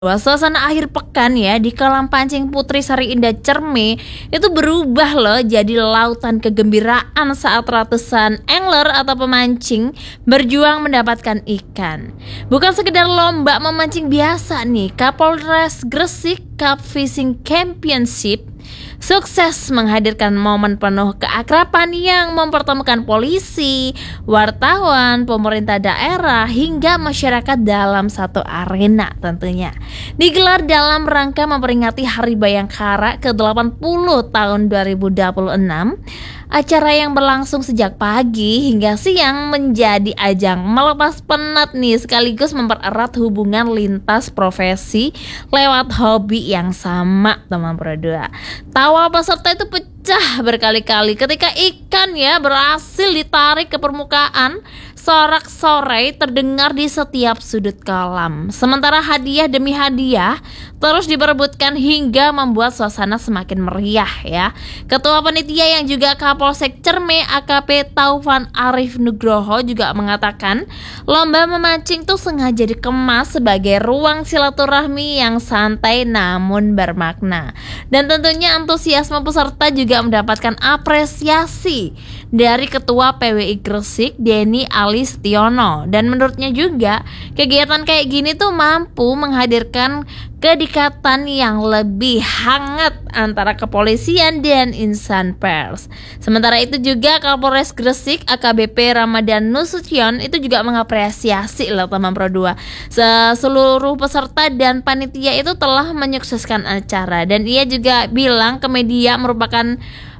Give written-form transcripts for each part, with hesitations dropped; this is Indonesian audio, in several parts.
Suasana akhir pekan ya di kolam pancing Putri Sari Indah Cerme itu berubah loh jadi lautan kegembiraan saat ratusan angler atau pemancing berjuang mendapatkan ikan. Bukan sekedar lomba memancing biasa nih, Kapolres Gresik Cup Fishing Championship sukses menghadirkan momen penuh keakraban yang mempertemukan polisi, wartawan, pemerintah daerah, hingga masyarakat dalam satu arena tentunya. Digelar dalam rangka memperingati Hari Bayangkara ke-80 tahun 2026. Acara yang berlangsung sejak pagi hingga siang menjadi ajang melepas penat nih, sekaligus mempererat hubungan lintas profesi lewat hobi yang sama, teman berdua. Tawa peserta itu pecah berkali-kali ketika ikan ya berhasil ditarik ke permukaan. Sorak-sorai terdengar di setiap sudut kolam. Sementara hadiah demi hadiah terus diperebutkan hingga membuat suasana semakin meriah ya. Ketua panitia yang juga Kapolsek Cerme AKP Taufan Arif Nugroho juga mengatakan lomba memancing tuh sengaja dikemas sebagai ruang silaturahmi yang santai namun bermakna. Dan tentunya antusiasme peserta juga mendapatkan apresiasi dari Ketua PWI Gresik Denny Ali Setiono. Dan menurutnya juga kegiatan kayak gini tuh mampu menghadirkan kedekatan yang lebih hangat antara kepolisian dan insan pers. Sementara itu juga Kapolres Gresik AKBP Ramadan Nasution itu juga mengapresiasi loh teman Pro 2. Seluruh peserta dan panitia itu telah menyukseskan acara, dan ia juga bilang ke media merupakan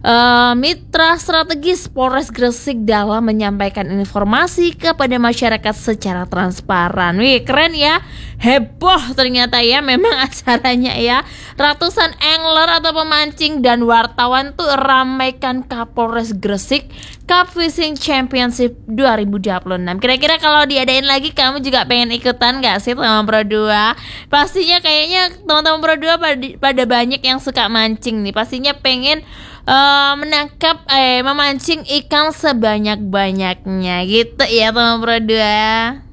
mitra strategis Polres Gresik dalam menyampaikan informasi kepada masyarakat secara transparan. Wih, keren ya, heboh ternyata ya memang acaranya ya. Ratusan angler atau pemancing dan wartawan tuh ramaikan Kapolres Gresik Cup Fishing Championship 2026. Kira-kira kalau diadain lagi kamu juga pengen ikutan gak sih teman Pro 2? Pastinya kayaknya teman-teman Pro 2 pada banyak yang suka mancing nih. Pastinya pengen memancing ikan sebanyak-banyaknya gitu ya teman Pro 2.